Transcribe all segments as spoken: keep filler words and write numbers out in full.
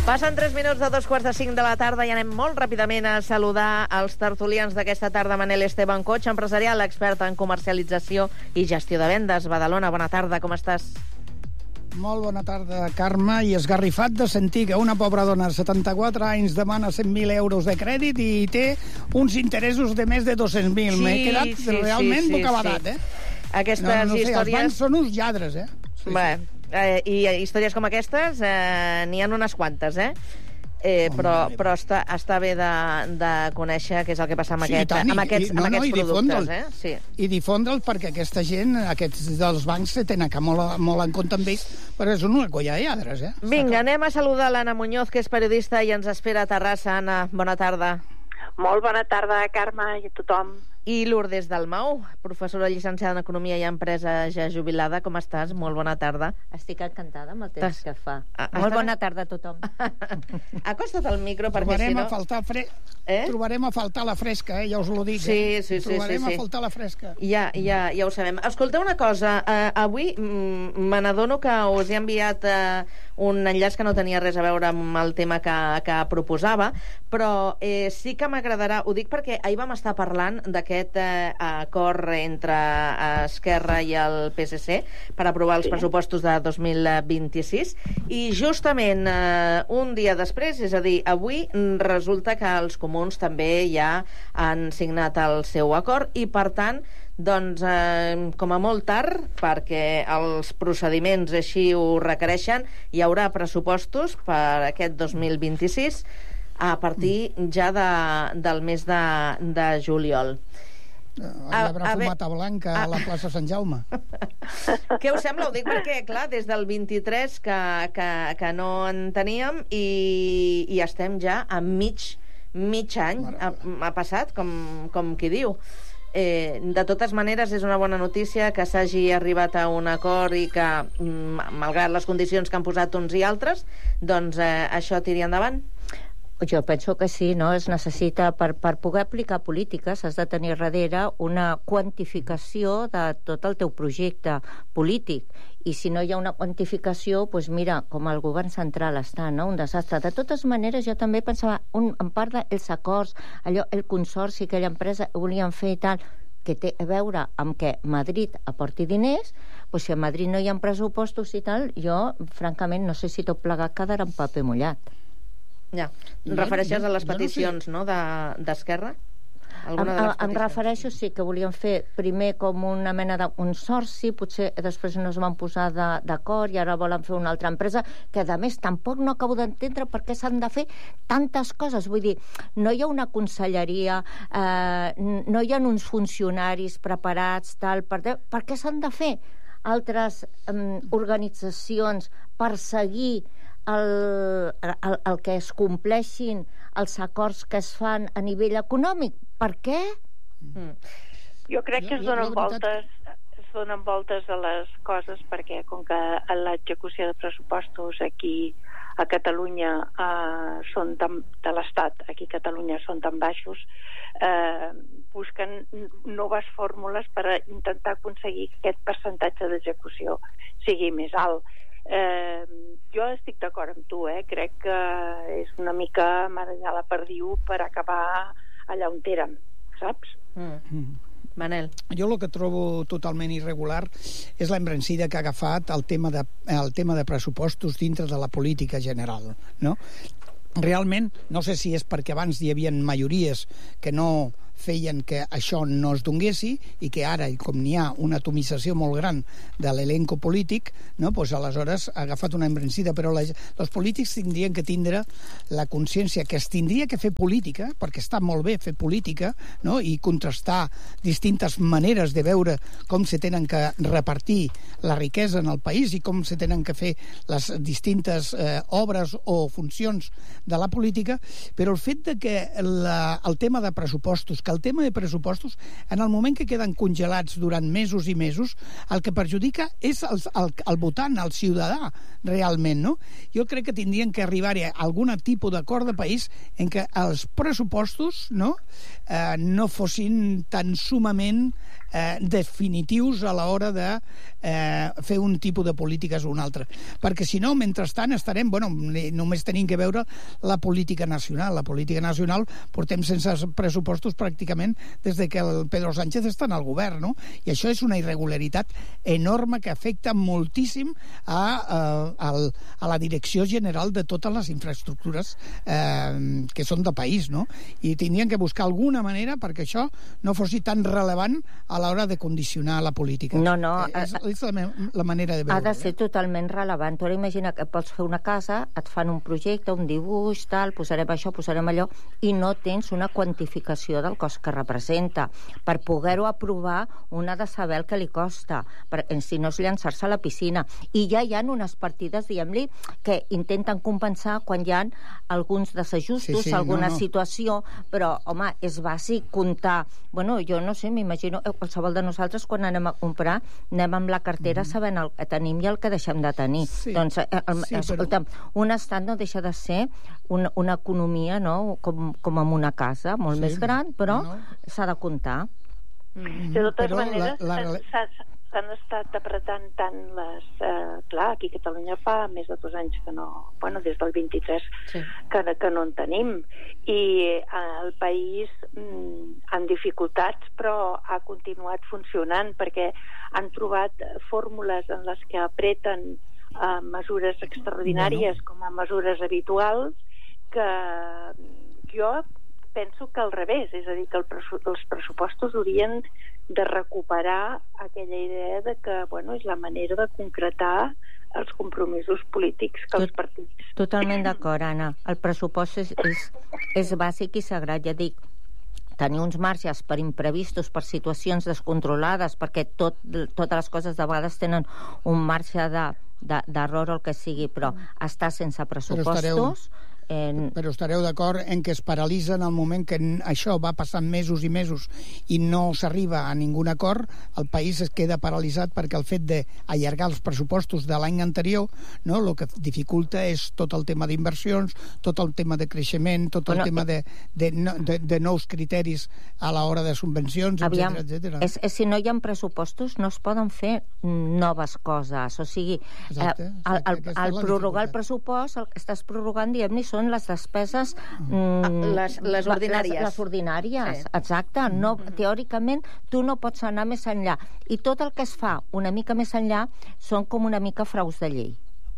Passen tres minuts de dos quarts de cinc de la tarda i anem molt ràpidament a saludar els tertulians d'aquesta tarda. Manel Esteban, coach empresarial, expert en comercialització i gestió de vendes. Badalona, bona tarda, com estàs? Molt bona tarda, Carme, i esgarrifat de sentir que una pobra dona de setanta-quatre anys demana cent mil euros de crèdit i té uns interessos de més de dos-cents mil. Sí, M'he quedat sí, realment sí, sí, bocabadat, sí. eh? Aquestes no, no sé, històries... Els bancs són uns lladres, eh? Sí, Bé, eh, i històries com aquestes eh, n'hi ha unes quantes, eh? Eh, però però està, està bé de, de conèixer què és el que passa amb, sí, aquest, tant, amb aquests, i, no, amb aquests no, productes. Eh? Sí. I difondre'l perquè aquesta gent, aquests dels bancs, se tenen que molt, molt en compte amb ells, perquè són una colla de lladres. Eh? Vinga, anem a saludar l'Anna Muñoz, que és periodista i ens espera a Terrassa. Anna, bona tarda. Molt bona tarda, Carme, i a tothom. I Lourdes Dalmau, professora llicenciada en Economia i Empresa, ja jubilada. Com estàs? Molt bona tarda. Estic encantada amb el temps que fa. Ah, Molt està... bona tarda a tothom. Acosta't al micro, perquè trobarem si no... A faltar fre... eh? Trobarem a faltar la fresca, eh? Ja us ho dic. Sí, eh? sí, sí. Trobarem sí, sí. a faltar la fresca. Ja, ja, ja ho sabem. Escolteu una cosa, eh, avui mm, me n'adono que us he enviat eh, un enllaç que no tenia res a veure amb el tema que, que proposava, però eh, sí que m'agradarà, ho dic perquè ahir vam estar parlant d'aquest eh, acord entre Esquerra i el P S C per aprovar els sí. pressupostos de dos mil vint-i-sis, i justament eh, un dia després, és a dir, avui, resulta que els comuns també ja han signat el seu acord i, per tant, doncs, eh, com a molt tard, perquè els procediments així ho requereixen, hi haurà pressupostos per aquest dos mil vint-i-sis a partir ja de, del mes de, de juliol. L'arbre fumata blanca a la plaça Sant Jaume. Què us sembla? Ho dic perquè, clar, des del vint-i-tres que, que, que no en teníem i, i estem ja a mig, mig any. Ha, ha passat, com, com qui diu. Eh, de totes maneres, és una bona notícia que s'hagi arribat a un acord i que, malgrat les condicions que han posat uns i altres, doncs eh, això tiri endavant. Jo penso que sí, no? Es necessita, per, per poder aplicar polítiques, has de tenir darrere una quantificació de tot el teu projecte polític. I si no hi ha una quantificació, doncs mira, com el govern central està, no? Un desastre. De totes maneres, jo també pensava, un, en part dels acords, allò, el consorci que l'empresa volien fer i tal, que té a veure amb que Madrid aporti diners, doncs si a Madrid no hi ha pressupostos i tal, jo, francament, no sé si tot plegat quedarà en paper mullat. Ja. Refereixes a les peticions, no, d'Esquerra? Em, em refereixo, sí, que volien fer primer com una mena de consorci, potser després no es van posar d'acord i ara volen fer una altra empresa, que a més tampoc no acabo d'entendre per què s'han de fer tantes coses. Vull dir, no hi ha una conselleria, eh, no hi ha uns funcionaris preparats, tal, per, per què s'han de fer altres eh, organitzacions per seguir El, el, el que es compleixin els acords que es fan a nivell econòmic. Per què? Mm. Jo crec que es donen voltes es donen voltes a les coses perquè com que l'execució de pressupostos aquí a Catalunya eh, són tan, de l'Estat aquí a Catalunya són tan baixos, eh, busquen noves fórmules per intentar aconseguir que aquest percentatge d'execució sigui més alt. Eh, jo estic d'acord amb tu, eh? Crec que és una mica marejar la perdiu per acabar allà on érem, saps? Mm. Mm. Manel. Jo el que trobo totalment irregular és la embranzida que ha agafat el tema de, el tema de pressupostos dintre de la política general, no? Realment, no sé si és perquè abans hi havia majories que no feien que això no es donguessi i que ara, com n'hi ha una atomització molt gran de l'elenco polític, no, doncs aleshores ha agafat una embranzida, però les, els polítics tindrien que tindre la consciència que es tindria que fer política, perquè està molt bé fer política, no, i contrastar distintes maneres de veure com se tenen que repartir la riquesa en el país i com se tenen que fer les distintes eh, obres o funcions de la política, però el fet de que la, el tema de pressupostos que el tema de pressupostos, en el moment que queden congelats durant mesos i mesos, el que perjudica és el, el, el votant, el ciutadà, realment, no? Jo crec que tindrien que arribar a algun tipus d'acord de país en què els pressupostos, no?, eh, no fossin tan sumament eh, definitius a l'hora de eh, fer un tipus de polítiques o un altre. Perquè, si no, mentrestant estarem, bueno, només tenim que veure la política nacional. La política nacional portem sense pressupostos pràcticament des de que el Pedro Sánchez està en el govern, no? I això és una irregularitat enorme que afecta moltíssim a, a, a, a la direcció general de totes les infraestructures eh, que són de país, no? I tindrien que buscar alguna manera perquè això no fos tan relevant a l'hora de condicionar la política. No, no. Eh, és és la, la manera de veure. Ha de ser totalment relevant. Tu ara imagina que pots fer una casa, et fan un projecte, un dibuix, tal, posarem això, posarem allò, i no tens una quantificació del cost que representa. Per poder-ho aprovar, un ha de saber el que li costa, per, si no és llançar-se a la piscina. I ja hi ha unes partides, diguem-li, que intenten compensar quan hi ha alguns desajustos, sí, sí, alguna no, no. situació, però, home, és bàsic comptar. Bueno, jo no sé, m'imagino, qualsevol de nosaltres, quan anem a comprar, anem amb la cartera mm. sabent el que tenim i el que deixem de tenir. Sí. Doncs, eh, sí, escolta'm, però... un estat no deixa de ser una, una economia, no?, com, com en una casa, molt sí, més gran, però no. s'ha de comptar. Mm. De totes però maneres, la, la... s'han estat apretant tant les... Eh, clar, aquí a Catalunya fa més de dos anys que no... Bueno, des del vint-i-tres sí. que, que no en tenim. I eh, el país mm, amb dificultats, però ha continuat funcionant perquè han trobat fórmules en les que apreten eh, mesures extraordinàries bueno. com a mesures habituals que jo penso que al revés, és a dir, que el pressu els pressupostos haurien de recuperar aquella idea de que, bueno, és la manera de concretar els compromisos polítics que Tot, els partits... Totalment d'acord, Anna. El pressupost és, és, és bàsic i sagrat, ja dic, tenir uns marges per imprevistos, per situacions descontrolades, perquè tot, totes les coses de vegades tenen un marge d'error o el que sigui, però estar sense pressupostos... En... Però estareu d'acord en que es paralitza en el moment que això va passant mesos i mesos i no s'arriba a ningun acord, el país es queda paralitzat perquè el fet d'allargar els pressupostos de l'any anterior, no, el que dificulta és tot el tema d'inversions, tot el tema de creixement, tot el bueno, tema de, de, de, de nous criteris a l'hora de subvencions, aviam, etcètera, etcètera. És, és, si no hi ha pressupostos no es poden fer noves coses, o sigui, exacte, eh, el, el, el, el prorrogar el pressupost, el que estàs prorrogant, diguem-ne, són les despeses mm, les, les ordinàries. Les, les ordinàries, sí. Exacte. No, teòricament, tu no pots anar més enllà. I tot el que es fa una mica més enllà són com una mica fraus de llei.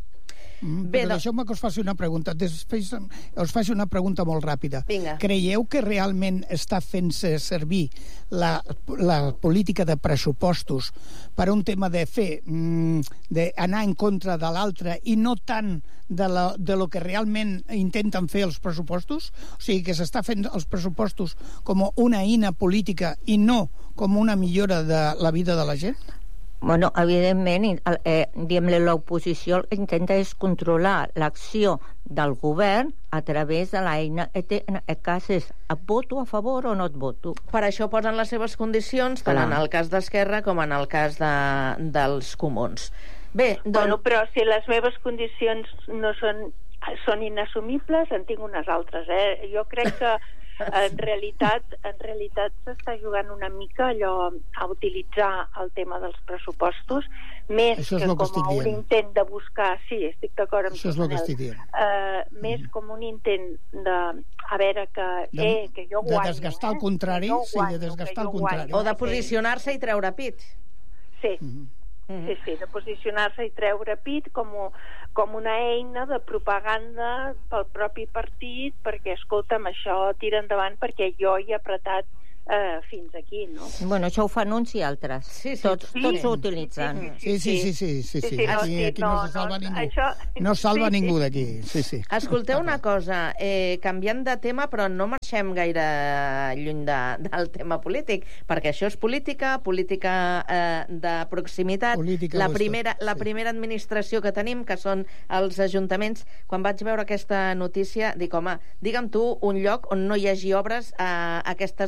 Mm, Bé, però deixeu-me que us faci una pregunta. Després us faci una pregunta molt ràpida. Vinga. Creieu que realment està fent-se servir la, la política de pressupostos per un tema de fer, mm, d'anar en contra de l'altre i no tant de, la, de lo que realment intenten fer els pressupostos? O sigui, que s'està fent els pressupostos com una eina política i no com una millora de la vida de la gent? Bueno, evidentment, eh, diguem-ne, l'oposició el que intenta és controlar l'acció del govern a través de l'eina. En aquest cas és, et voto a favor o no et voto. Per això posen les seves condicions, tant Clar. en el cas d'Esquerra com en el cas de, dels comuns. Bé, doncs... Bueno, però si les meves condicions no són, són inassumibles, en tinc unes altres, eh? Jo crec que en realitat en realitat s'està jugant una mica allò a utilitzar el tema dels pressupostos més que, que com a un dient. intent de buscar, sí, estic d'acord amb això és el que estic dient. Uh, més mm. com un intent de a veure que, de, eh, que jo guanyo, de desgastar eh? el contrari, guanyo, sí, de desgastar el contrari. O de posicionar-se i treure pit. Sí. Mm-hmm. Mm-hmm. Sí, sí, de posicionar-se i treure pit com, com una eina de propaganda pel propi partit perquè, escolta'm, això tira endavant perquè jo hi he apretat eh, fins aquí, no? Bueno, això ho fan uns i altres. Sí, sí, tots sí, tots sí, ho utilitzen. Sí, sí, sí, sí, sí, sí, sí, sí. Aquí, aquí no, no se salva no, ningú. Això... No salva sí, ningú d'aquí. Sí, sí. Escolteu una cosa, eh, canviant de tema, però no marxem gaire lluny de, del tema polític, perquè això és política, política eh, de proximitat. Política la primera, tot, sí. la primera administració que tenim, que són els ajuntaments, quan vaig veure aquesta notícia, dic, home, digue'm tu un lloc on no hi hagi obres a aquestes alçades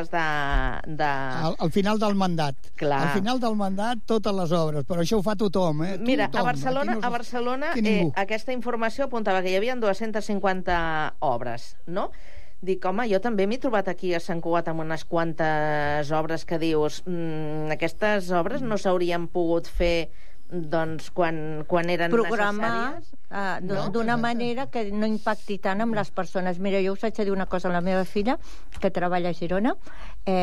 acabades de... de... Al, al final del mandat. Clar. Al final del mandat, totes les obres, però això ho fa tothom, eh? Mira, tothom. a Barcelona, no a Barcelona eh, aquesta informació apuntava que hi havia dues-centes cinquanta obres, no? Dic, home, jo també m'he trobat aquí a Sant Cugat amb unes quantes obres que dius mmm, aquestes obres no s'haurien pogut fer doncs quan, quan eren programar, necessàries. Uh, no? D'una manera que no impacti tant amb les persones. Mira, jo us haig de dir una cosa a la meva filla, que treballa a Girona. Eh,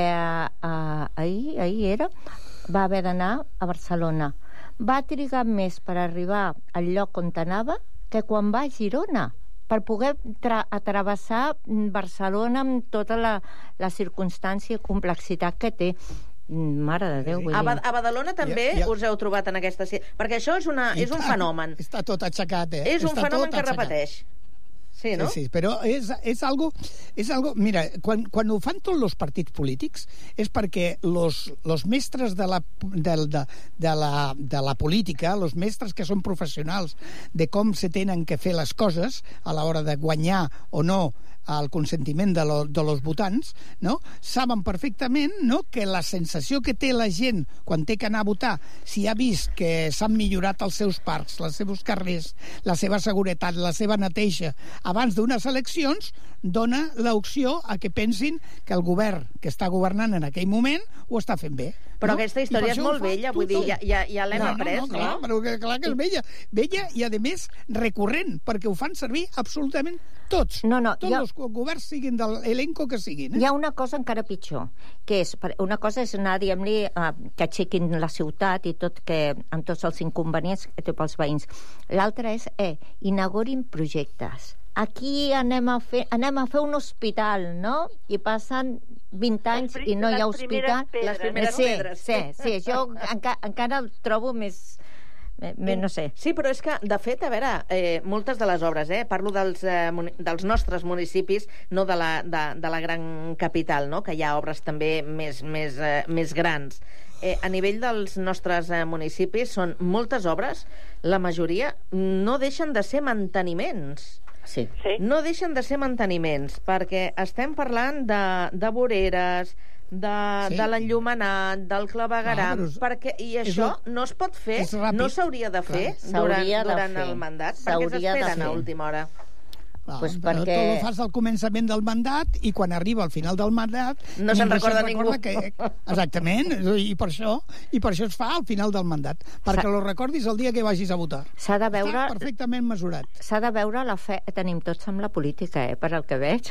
uh, ahir, ahir era, va haver d'anar a Barcelona. Va trigar més per arribar al lloc on anava que quan va a Girona, per poder tra travessar Barcelona amb tota la, la circumstància i complexitat que té. Mare de Déu, vull dir. A, ba a Badalona també ja, ja. us heu trobat en aquesta... Perquè això és, una, és un fenomen. Està tot aixecat, eh? És un està fenomen que aixecat. repeteix. Sí, no? Sí, sí, però és, és algo... És algo mira, quan, quan ho fan tots els partits polítics és perquè los, los mestres de la, de, de, de, la, de la política, los mestres que són professionals de com se tenen que fer les coses a l'hora de guanyar o no el consentiment de, lo, de los votants, no? Saben perfectament, no?, que la sensació que té la gent quan té que anar a votar, si ha vist que s'han millorat els seus parcs, els seus carrers, la seva seguretat, la seva neteja, abans d'unes eleccions, dona l'opció a que pensin que el govern que està governant en aquell moment ho està fent bé. Però no? aquesta història és molt vella, vull dir, ja, ja, ja l'hem no, après, no? No, clar, no? però que, clar que és vella. Vella i, a més, recurrent, perquè ho fan servir absolutament tots. No, no, tots jo... els governs siguin de l'elenco que siguin. Eh? Hi ha una cosa encara pitjor, que és, una cosa és anar, diguem-li, uh, que aixequin la ciutat i tot, que amb tots els inconvenients que té pels veïns. L'altra és, eh, inaugurin projectes. Aquí anem a fer, anem a fer un hospital, no? I passen vint anys i no hi ha hospital. Les primeres sí, pedres. Sí, sí, jo enca, encara el trobo més... Bé, no sé. Sí, però és que, de fet, a veure, eh, moltes de les obres, eh, parlo dels, eh, dels nostres municipis, no de la, de, de la gran capital, no?, que hi ha obres també més, més, eh, més grans. Eh, a nivell dels nostres eh, municipis són moltes obres, la majoria no deixen de ser manteniments. Sí. Sí. No deixen de ser manteniments, perquè estem parlant de, de voreres, de, sí. de l'enllumenat, del clavegueram, ah, perquè, i això és, no es pot fer, no s'hauria de fer Clar, durant, de durant fer. el mandat, perquè s'esperen a última hora. Clar, pues però perquè... tu ho fas al començament del mandat i quan arriba al final del mandat no se'n recorda ningú. Que... Exactament, i per, això, i per això es fa al final del mandat, perquè lo recordis el dia que vagis a votar. S'ha de veure... Està perfectament mesurat. S'ha de veure la fe que tenim tots amb la política, eh, per al que veig.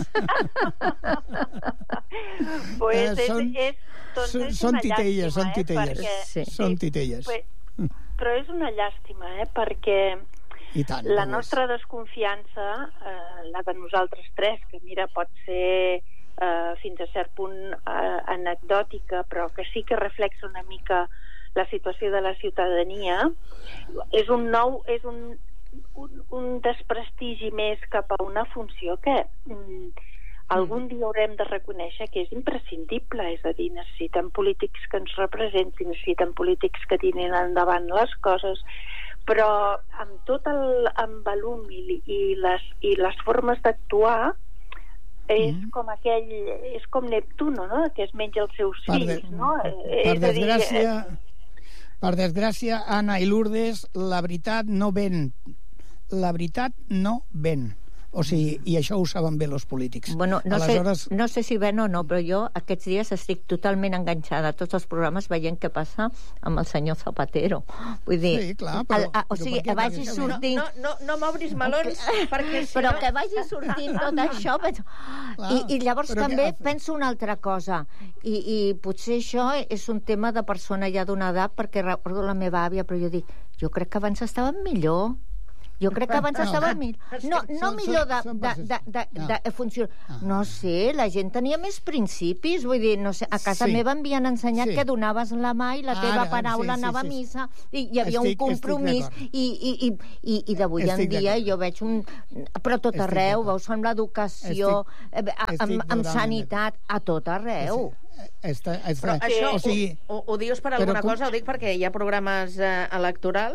pues eh, són, és, és, doncs són, és són una titelles, llàstima, són titelles. Eh, perquè, sí. Són titelles. Pues, però és una llàstima, eh, perquè I tant, la nostra desconfiança, eh, la de nosaltres tres, que mira, pot ser eh, fins a cert punt eh, anecdòtica, però que sí que reflexa una mica la situació de la ciutadania, és un nou, és un, un, un desprestigi més cap a una funció que mm, algun dia haurem de reconèixer que és imprescindible, és a dir, necessiten polítics que ens representin, necessiten polítics que tirin endavant les coses, però amb tot el amb volum i, i, les, i les formes d'actuar és mm. com aquell, és com Neptuno, no?, que es menja els seus per fills, de, no? Per desgràcia, per desgràcia, Anna i Lourdes, la veritat no ven. La veritat no ven. O sigui, i això ho saben bé els polítics. Bueno, no, Aleshores... sé, no sé si ven o no, però jo aquests dies estic totalment enganxada a tots els programes veient què passa amb el senyor Zapatero. Vull dir... Sí, clar, però... El, a, o sigui, que vagi sortint... No, no, no m'obris melons, perquè si però no... que vagi sortint tot això... Penso... Clar, I, I llavors també que... penso una altra cosa, I, i potser això és un tema de persona ja d'una edat, perquè recordo la meva àvia, però jo dic, jo crec que abans estàvem millor. Jo crec que abans no, estava millor. No, no són, millor de, de, de, de, de, de, de funció. No sé, la gent tenia més principis. Vull dir, no sé, a casa sí. meva m'havien ensenyat sí. que donaves la mà i la teva Ara, paraula sí, anava sí, sí. a missa i hi havia estic, un compromís i, i, i, i, i d'avui en dia jo veig un... Però a tot arreu, veus, amb l'educació, amb, amb sanitat, a tot arreu. Esta, esta, Però això o sigui, ho, ho, ho dius per alguna però, cosa, ho dic perquè hi ha programes eh, electorals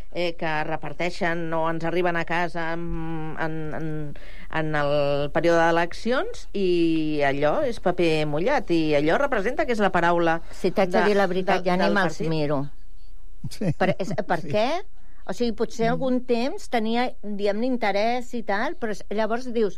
eh, que reparteixen o ens arriben a casa en, en, en, en el període d'eleccions, i allò és paper mullat, i allò representa que és la paraula... Si t'haig de dir la veritat, ja ni me'ls miro. Sí. Per, és, per sí. què? O sigui, potser mm. algun temps tenia, diguem, interès i tal, però llavors dius,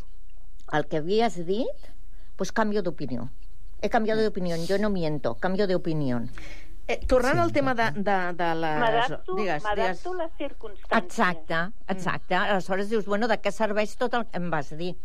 el que havies dit, pues cambio de opinió. He cambiado de opinió, jo no miento, cambio de opinió. Eh, tornant sí, al tema de, de, de les... M'adapto a les circumstàncies. Exacte, exacte. Mm. Aleshores dius, bueno, de què serveix tot el que em vas dir?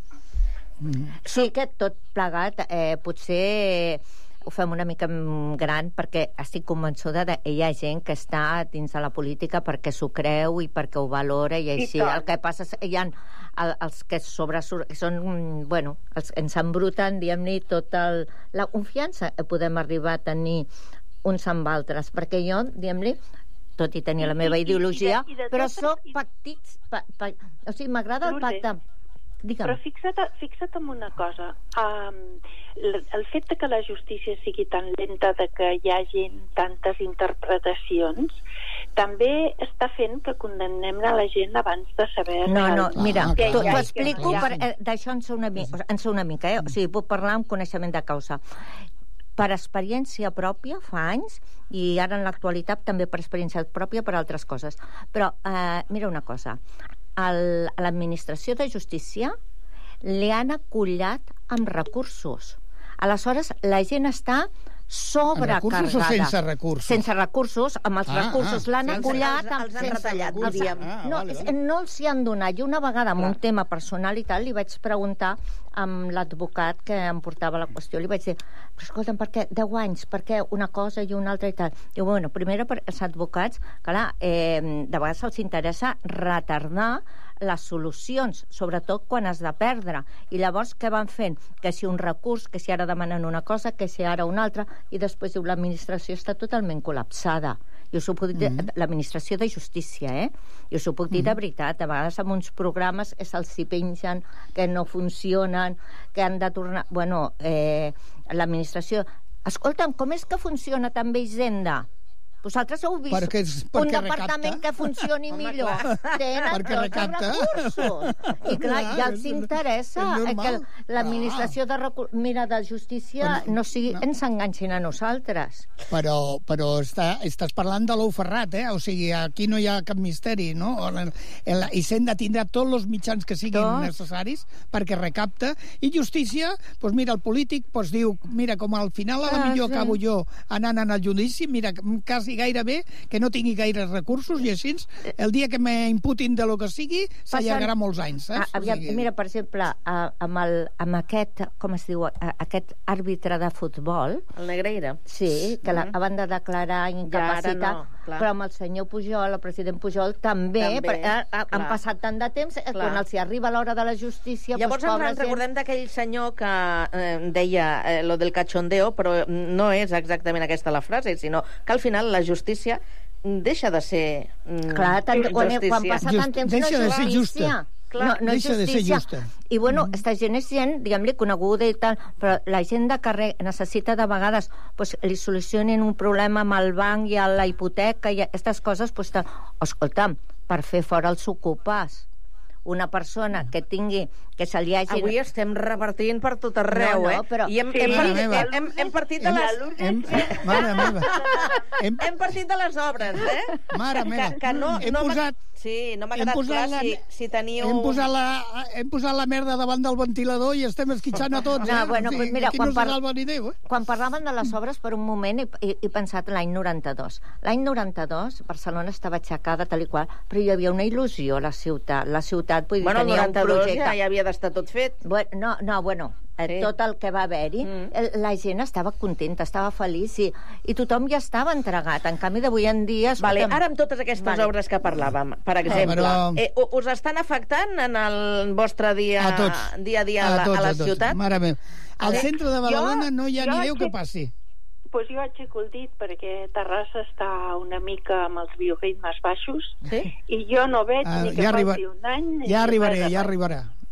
Mm. Sí que tot plegat, eh, potser ho fem una mica gran, perquè estic convençuda que hi ha gent que està dins de la política perquè s'ho creu i perquè ho valora, i així. I el que passa és hi ha el, els que sobresurt, són, bueno, els ens embruten, diguem-ne, tota el, la confiança que podem arribar a tenir uns amb altres, perquè jo, diguem-li, tot i tenir la meva ideologia, I, i de, i de però soc pactits, pa, pa, o sigui, m'agrada el pacte. Digue'm. Però fixa't, fixa't en una cosa, um, el, el fet de que la justícia sigui tan lenta, de que hi hagi tantes interpretacions, també està fent que condemnem a la gent abans de saber... No, no, mira, ah, t'ho explico, per, eh, d'això en sé una, mi, en sé una mica, eh? O sigui, puc parlar amb coneixement de causa. Per experiència pròpia, fa anys, i ara en l'actualitat també per experiència pròpia per altres coses. Però, eh, mira una cosa, el, a l'administració de justícia li han acollat amb recursos. Aleshores, la gent està sobrecarregada. Amb recursos o sense recursos? Sense recursos, amb els ah, recursos ah, l'han acollat... Els, els han retallat, diríem. Ah, no, vale, vale. no els hi han donat. I una vegada, amb un tema personal i tal, li vaig preguntar amb l'advocat que em portava la qüestió, li vaig dir, però escolta'm, per què deu anys? Per què una cosa i una altra i tal? Diu, bueno, primer per els advocats, clar, eh, de vegades els interessa retardar les solucions, sobretot quan has de perdre. I llavors què van fent? Que si un recurs, que si ara demanen una cosa, que si ara una altra, i després diu, l'administració està totalment col·lapsada. I us ho puc dir, mm-hmm. l'administració de justícia, eh? I us ho puc dir mm-hmm. de veritat, a vegades amb uns programes que se'ls hi pengen, que no funcionen, que han de tornar... Bueno, eh, l'administració... Escolta'm, com és que funciona també Hisenda? Vosaltres heu vist perquè, perquè un departament recapta. Que funcioni Home, millor. Tenen tots els recursos. I clar, ja els interessa que l'administració de, recur... Mira, de justícia però, no sigui, no. ens enganxin a nosaltres. Però, però està, estàs parlant de l'ou ferrat, eh? O sigui, aquí no hi ha cap misteri, no? Hisenda tindrà tots els mitjans que siguin tots. necessaris perquè recapta, i justícia, doncs mira, el polític doncs diu, mira, com al final a la millor ah, sí. acabo jo anant al judici, mira, quasi gairebé que no tingui gaires recursos, i així el dia que m'imputin de lo que sigui s'allargarà molts anys, saps? A, aviam, o sigui... Mira, per exemple, a, amb, el, amb aquest, com es diu, a, aquest àrbitre de futbol, el Negreira, sí, que la, mm-hmm. van de declarar incapacitat, no, però amb el senyor Pujol, el president Pujol, també, també per, a, a, han passat tant de temps, clar. Quan els hi arriba l'hora de la justícia... Llavors doncs, ens recordem gent... d'aquell senyor que eh, deia eh, lo del cachondeo, però no és exactament aquesta la frase, sinó que al final la justícia deixa de ser mm, clar, tant, quan, quan passa tant temps deixa no de ser justa. Clar, no, no deixa de ser justa. I bueno, mm. esta gent és gent, diguem-li, coneguda i tal, però la gent de carrer necessita de vegades pues, li solucionin un problema amb el banc i a la hipoteca i aquestes coses, pues, te... escolta'm, per fer fora els ocupes. Una persona que tingui, que se li hagi... Avui estem repartint per tot arreu, no, no, eh? Però... I hem, sí, hem, partit, hem, hem, hem partit de les... Hem, mare meva. Hem, hem partit de les obres, eh? Mare meva. Que, que no, hem no posat... Sí, no m'ha quedat clar la, si, si teniu... Hem posat, la, hem posat la merda davant del ventilador i estem esquitxant a tots, no, eh? Bueno, pues mira, aquí quan, no par... salva ni Déu, eh? Quan parlaven de les obres, per un moment he, he, he pensat l'any noranta-dos. L'any noranta-dos, Barcelona estava aixecada tal i qual, però hi havia una il·lusió a la ciutat. La ciutat, vull dir, bueno, tenia un projecte... Ja, ja havia d'estar tot fet. Bueno, no, no, bueno... Sí. Tot el que va haver-hi, mm. la gent estava contenta, estava feliç i, i tothom ja estava entregat. En canvi, d'avui en dia... Vale, ara amb totes aquestes vale. obres que parlàvem, per exemple, eh, però... eh, us estan afectant en el vostre dia a, tots. dia a dia a, la, a, tots, a la a ciutat? Mare meva. Al veure, centre de Badalona jo, no hi ha ni Déu que passi. Pues jo aixeco el dit perquè Terrassa està una mica amb els bioritmes baixos, sí? I jo no veig uh, ni que ja passi un any... Ja arribaré, ja arribarà.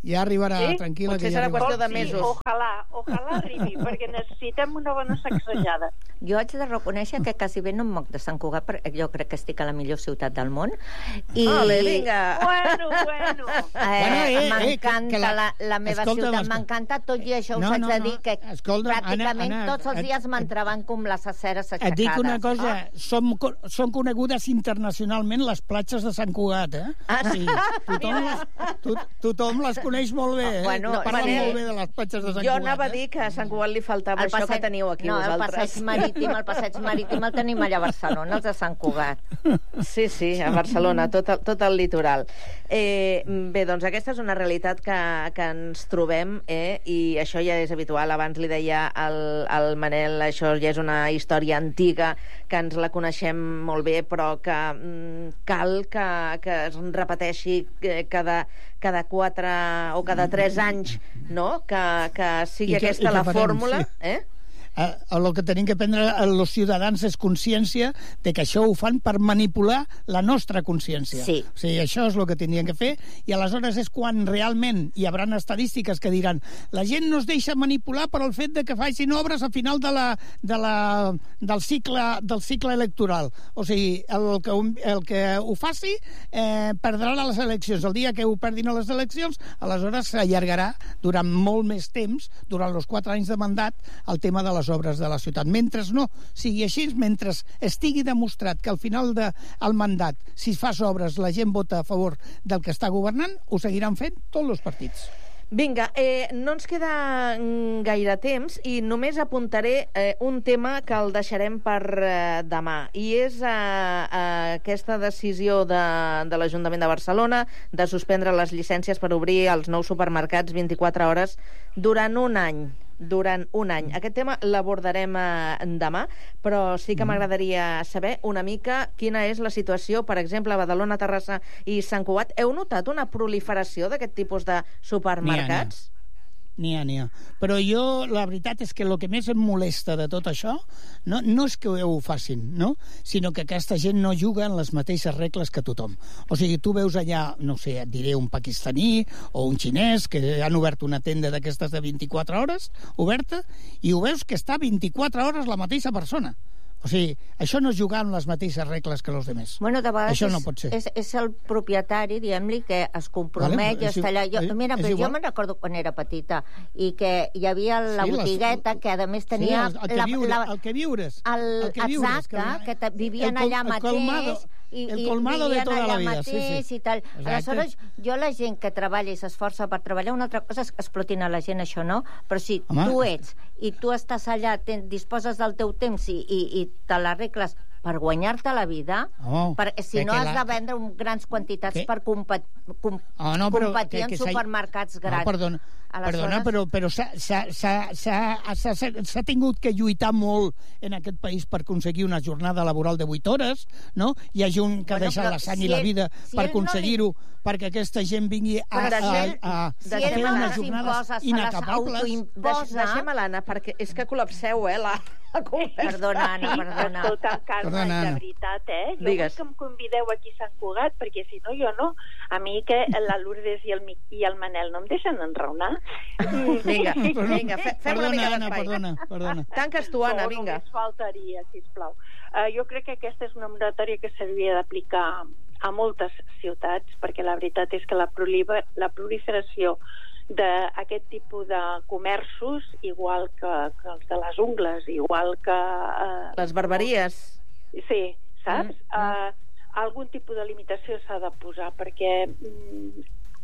Ja arribarà, sí? tranquil·la. Potser que ja serà arribarà. qüestió de mesos. Sí, ojalà, ojalà arribi, perquè necessitem una bona sacsejada. Jo haig de reconèixer que quasi bé no em moc de Sant Cugat, perquè jo crec que estic a la millor ciutat del món. I... Ole, vinga! Bueno, bueno. Eh, Bueno, eh, m'encanta eh, que la- la, la meva escolta'm, ciutat, escolta. m'encanta, tot i això us No, haig no, de no. dir que Escolta'm, pràcticament Anna, Anna, tots els et- dies m'entraven com les aceres aixecades. Et dic una cosa, Ah. som, co- són conegudes internacionalment les platges de Sant Cugat, eh? Ah, sí? Tothom, les, to, tothom les coneix molt bé, eh? Bueno, No, parlen Manel, molt bé de les platges de Sant Jo Cugat. anava a eh? dir que a Sant Cugat li faltava El això passeig- que teniu aquí no, vosaltres. el passeig marítim, el passeig marítim el tenim allà a Barcelona, els de Sant Cugat. Sí, sí, a Barcelona, tot el, tot el litoral. Eh, bé, doncs aquesta és una realitat que, que ens trobem, eh, i això ja és habitual. Abans li deia al, al Manel, això ja és una història antiga, que ens la coneixem molt bé, però que mm, cal que, que es repeteixi eh, cada, cada quatre o cada tres anys, no? Que, que sigui I que- aquesta i que la farem, fórmula, sí. eh? Eh, el que tenim que prendre els ciutadans és consciència de que això ho fan per manipular la nostra consciència. Sí. O sigui, això és el que tindrien que fer, i aleshores és quan realment hi haurà estadístiques que diran la gent no es deixa manipular per el fet de que facin obres a final de la, de la, del, cicle, del cicle electoral. O sigui, el que, el que ho faci eh, perdrà les eleccions. El dia que ho perdin a les eleccions, aleshores s'allargarà durant molt més temps, durant els quatre anys de mandat, el tema de les obres de la ciutat. Mentre no sigui així, mentre estigui demostrat que al final del de, mandat, si fas obres, la gent vota a favor del que està governant, ho seguiran fent tots els partits. Vinga, eh, no ens queda mm, gaire temps i només apuntaré eh, un tema que el deixarem per eh, demà, i és eh, eh, aquesta decisió de, de l'Ajuntament de Barcelona de suspendre les llicències per obrir els nous supermercats vint-i-quatre hores durant un any. durant un any. Aquest tema l'abordarem eh, demà, però sí que m'agradaria saber una mica quina és la situació, per exemple, a Badalona, Terrassa i Sant Cugat. Heu notat una proliferació d'aquest tipus de supermercats? N'hi ha, n'hi ha. Però jo, la veritat és que el que més em molesta de tot això no, no és que ho facin, no? Sinó que aquesta gent no juga en les mateixes regles que tothom. O sigui, tu veus allà, no sé, et diré un pakistaní o un xinès que han obert una tenda d'aquestes de vint-i-quatre hores oberta, i ho veus que està vint-i-quatre hores la mateixa persona. O sigui, això no és jugar amb les mateixes regles que els altres. Bueno, de vegades això és, no pot ser. És, és el propietari, diguem-li, que es compromet Vale, i és està allà. Jo, igual, mira, és però jo igual. me'n recordo quan era petita i que hi havia la Sí, les- botigueta que, a més, tenia... Sí, el, el, que viure, la, el que viures. el, el que viures, exacte, que, que que vivien el col- allà el mateix... colmado, I, el i colmado de vivien toda allà la vida, mateix sí, sí. i tal. Exacte. Aleshores, jo la gent que treballa i s'esforça per treballar, una altra cosa és que explotin a la gent, això no, però si Home. tu ets i tu estàs allà, ten, disposes del teu temps i, i, i te l'arregles per guanyar-te la vida, Oh, perquè si que- no que has la- de vendre un grans quantitats que- per compat, com, Oh, no, però competir que- en que s'ha- supermercats grans. No, perdona, Aleshores- perdona però, però s'ha- s'ha- s'ha- s'ha s'ha- s'ha tingut que lluitar molt en aquest país per aconseguir una jornada laboral de vuit hores, no? Hi ha gent que ha Bueno, deixat però la sang si i la ell- vida si per ell no li- aconseguir-ho, perquè aquesta gent vingui a, Però a, deixem- a, a, si a ell fer no unes les jornades imposa, se les inacabables. autoimposa. Deix, deixem a l'Anna, perquè és que col·lapseu, eh, la, la conversa. Perdona, Anna, perdona. Escolta, Carme, Perdona, de Anna. veritat, eh? Jo Digues. vull que em convideu aquí a Sant Cugat, perquè si no, jo no. A mi que la Lourdes i el, Mi- i el Manel no em deixen enraonar. Vinga, vinga, fe, fem Perdona, una mica Anna, d'espai. perdona, perdona. Tanques tu, Anna, no, vinga. només faltaria, sisplau. Uh, jo crec que aquesta és una moratòria que s'hauria d'aplicar a moltes ciutats, perquè la veritat és que la, prolifer la proliferació d'aquest tipus de comerços, igual que, que els de les ungles, igual que... Uh, Les barberies. Sí, saps? Mm, Mm, mm. Uh, algun tipus de limitació s'ha de posar, perquè mm,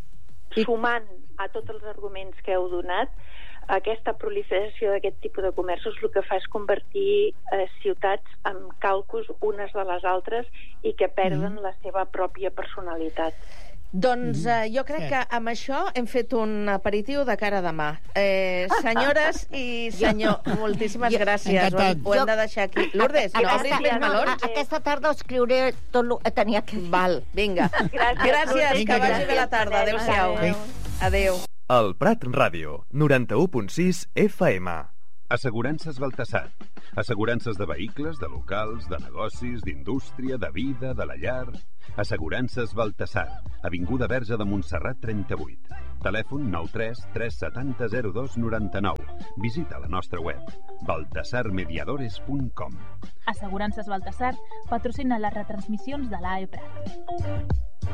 I- sumant a tots els arguments que heu donat, aquesta proliferació d'aquest tipus de comerços el que fa és convertir eh, ciutats en calcos unes de les altres i que perden mm. la seva pròpia personalitat. Doncs eh, jo crec que amb això hem fet un aperitiu de cara a demà. Eh, senyores i senyor, moltíssimes gràcies. Ho, Encantat. hem- ho hem de deixar aquí. Lourdes, no Aquesta- obris més no, melons? a- Aquesta tarda us escriuré tot el que tenia que dir. Val, vinga. Gràcies, Gràcies, que Vinga, vagi bé la tarda. Adéu-siau. Adéu. Adéu. El Prat Ràdio, noranta-u punt sis F M. Assegurances Baltasar. Assegurances de vehicles, de locals, de negocis, d'indústria, de vida, de la llar... Assegurances Baltasar. Avinguda Verge de Montserrat trenta-vuit. Telèfon nou tres tres setanta zero dos noranta-nou. Visita la nostra web baltasar mediadores punt com. Assegurances Baltasar patrocina les retransmissions de l'A E Prat.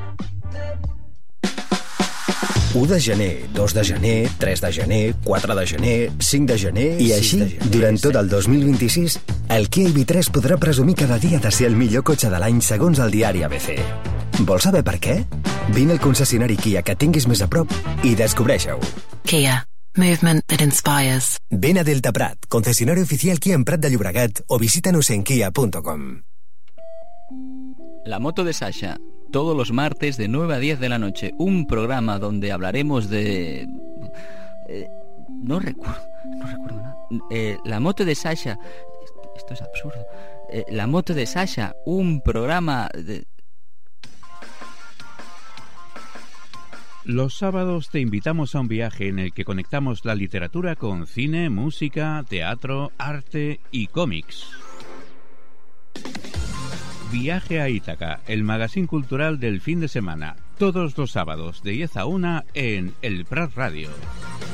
u de gener, dos de gener, tres de gener, quatre de gener, cinc de gener... I així, gener, durant tot el dos mil vint-i-sis, el Kia I V tres podrà presumir cada dia de ser el millor cotxe de l'any segons el diari A B C. Vols saber per què? Vine al concessionari Kia que tinguis més a prop i descobreix-ho. Kia. Movement that inspires. Ven a Delta Prat, concesionario oficial Kia en Prat de Llobregat, o visítanos en kia punto com. La moto de Sasha, todos los martes de nueve a diez de la noche, un programa donde hablaremos de... Eh, no recuerdo, no recuerdo nada. Eh, la moto de Sasha, esto es absurdo. Eh, la moto de Sasha, un programa de... Los sábados te invitamos a un viaje en el que conectamos la literatura con cine, música, teatro, arte y cómics. Viaje a Ítaca, el magazín cultural del fin de semana, todos los sábados de diez a una en El Prat Radio.